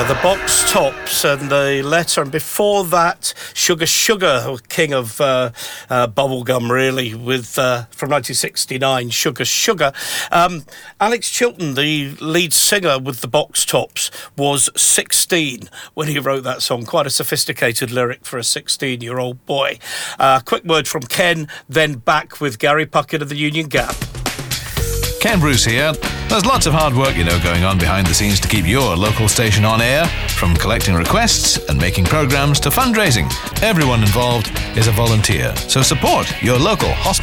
The Box Tops and the Letter, and before that, Sugar Sugar, king of bubblegum, really, with from 1969, Sugar Sugar. Alex Chilton, the lead singer with the Box Tops, was 16 when he wrote that song. Quite a sophisticated lyric for a 16-year-old boy. Quick word from Ken, then back with Gary Puckett of the Union Gap. Ken Bruce here. There's lots of hard work, going on behind the scenes to keep your local station on air, from collecting requests and making programmes to fundraising. Everyone involved is a volunteer, so support your local hospital.